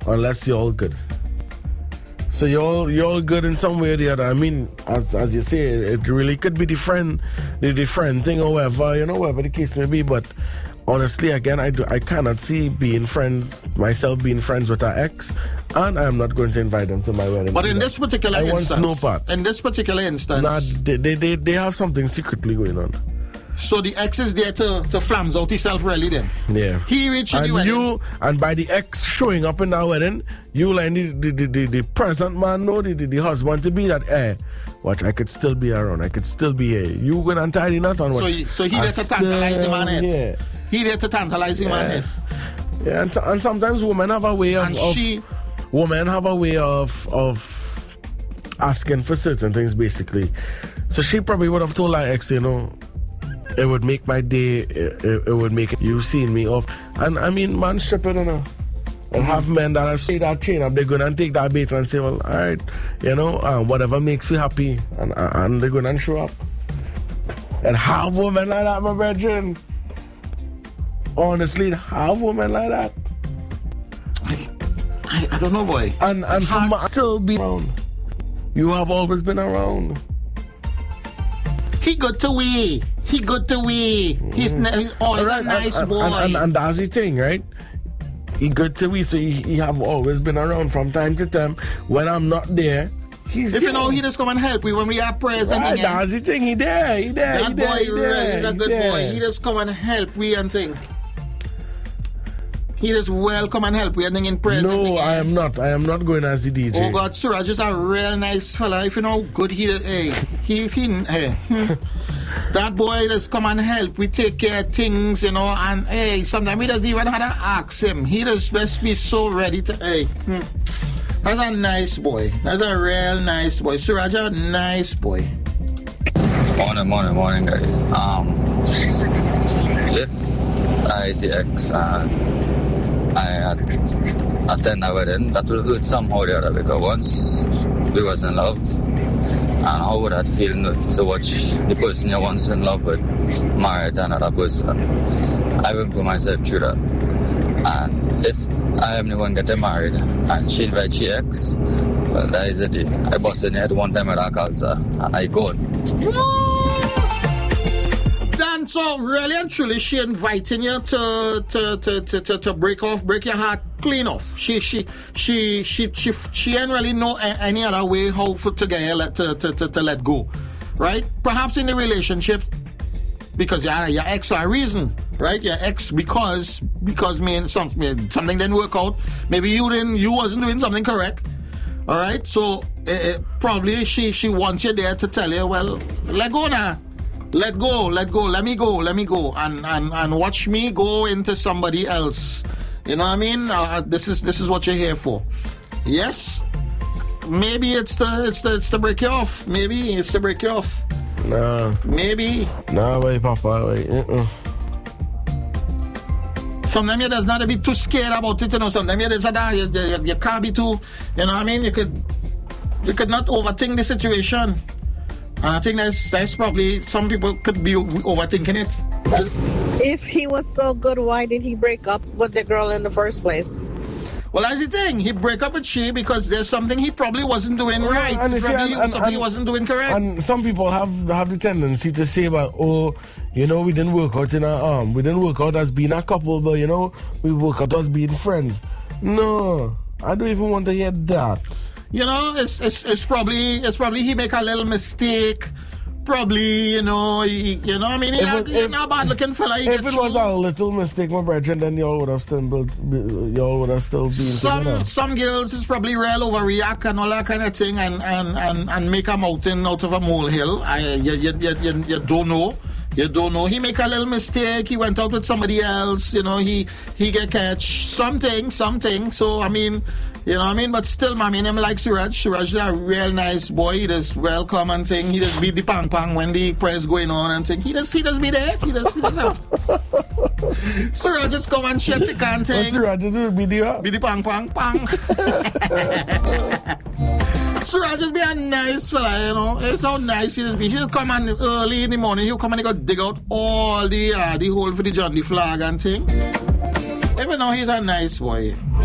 unless you're all good. So you're all good in some way or the other. I mean, as you say, it really could be the friend thing or whatever, whatever the case may be. But honestly, again, I cannot see myself being friends with our ex, and I'm not going to invite them to my wedding. But in this particular instance, I want no part. In this particular instance, they have something secretly going on. So the ex is there to flams out himself, really, then? Yeah. He reached the wedding. And by the ex showing up in that wedding, you let the present man know, the husband to be that, watch, I could still be around. I could still be here. You going to tie the knot on what? So he there to tantalize him on it. Yeah. He there to tantalize him on it. Yeah, and sometimes women have a way women have a way of asking for certain things, basically. So she probably would have told her ex, it would make my day, it would make you seeing me off. And I mean, man, stupid, and have men that are say that chain up, they're going to take that bait and say, well, all right, whatever makes you happy, and they're going to show up. And have women like that, my brethren. Honestly, have women like that. I don't know, boy. And for still be around. You have always been around. He good to we. He's always a nice boy. And that's the thing, right? He good to we, so he have always been around from time to time. When I'm not there, he's if there. he just come and help we when we have prayers and things. That's the thing, he there. He's a good boy. He just come and help we and things. He just come and help we and thing in prayers. No, I am not going as the DJ. Oh God, Suraj is a real nice fella. If you know how good he is, that boy just come and help. We take care of things, and sometimes we doesn't even have to ask him. He just must be so ready to, That's a nice boy. That's a real nice boy. Suraj, a nice boy. Morning, guys. If I see ex, I had attend a wedding, that will hurt somehow or the other, because once we was in love, and how would that feel to watch the person you once in love with married to another person? I will put myself through that. And if I am the one getting married and she invites she ex, well, that is it. I busted in the head one time at our culture and I gone. Dan, so really and truly she inviting you to break your heart clean off. She ain't really know any other way how to get you to let go, right? Perhaps in the relationship, because your ex for a reason, right? Your ex because something didn't work out. Maybe you wasn't doing something correct. All right, so probably she wants you there to tell you, well, let go now. Let go, let me go, and watch me go into somebody else. You know what I mean? This is what you're here for. Yes, maybe it's to break you off. Maybe it's to break you off. No. Maybe. No, wait, Papa, wait. Sometimes you does not be too scared about it, Sometimes you can't be too, you know what I mean? You could not overthink the situation. And I think that's probably, some people could be overthinking it. If he was so good, why did he break up with the girl in the first place? Well, that's the thing. He break up with she because there's something he probably wasn't doing right. Something he wasn't doing correct. And some people have the tendency to say about, we didn't work out we didn't work out as being a couple, but we work out as being friends. No, I don't even want to hear that. It's probably he make a little mistake. Probably, he's not a bad looking fella. If it was a little mistake, my brethren, then y'all would have still been some girls is probably real overreact and all that kind of thing and make a mountain out of a molehill. You don't know. You don't know. He make a little mistake. He went out with somebody else. He get catch something. So I mean, But still, him like Suraj. Suraj is a real nice boy. He does welcome and thing. He just beat the pang pang when the press going on and thing. He does be there. He does help. Suraj just come and shut the can thing. Suraj just be the pang pang pang. Suraj just be a nice fella, It's so nice he just be. He'll come and early in the morning. He'll come and he go dig out all the hole for the John the flag and thing. Even though he's a nice boy.